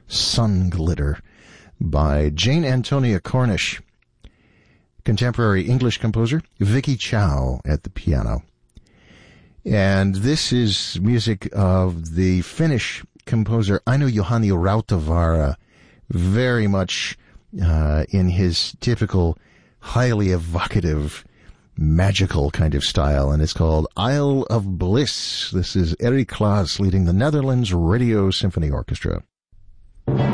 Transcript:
Sun Glitter by Jane Antonia Cornish. Contemporary English composer Vicky Chow at the piano. And this is music of the Finnish composer Aino Juhani Rautavaara, very much in his typical, highly evocative, magical kind of style, and it's called Isle of Bliss. This is Eric Klaas leading the Netherlands Radio Symphony Orchestra.